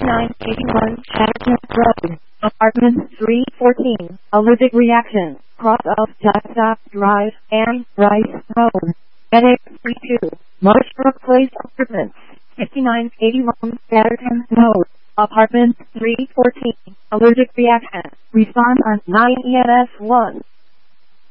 5981 Chatterton Road, Apartment 314, allergic reaction, cross of Stop Drive, and Rice Road, NX 32, Marshbrook Place Apartments, 5981 Chatterton Road, Apartment 314, allergic reaction, respond on 9 EMS 1.